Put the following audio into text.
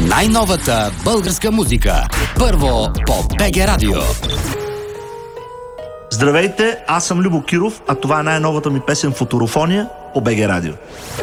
Най-новата българска музика. Първо по БГ Радио. Здравейте, аз съм Любо Киров, а това е най-новата ми песен "Футурофония" по БГ Радио.